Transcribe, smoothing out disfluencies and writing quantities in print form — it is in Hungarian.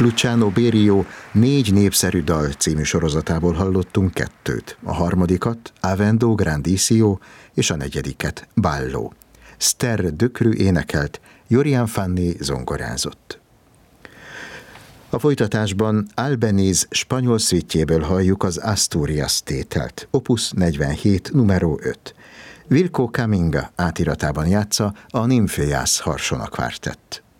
Luciano Berio 4 népszerű dal című sorozatából hallottunk 2. A harmadikat Avendo Grandissimo és a negyediket Ballo. Ster Dökrű énekelt, Jorian Fanni zongorázott. A folytatásban Albéniz spanyol szvítjéből halljuk az Asturias tételt, opus 47, numero 5. Wilco Caminga átiratában játsza a Ninféjász harsona kvártett.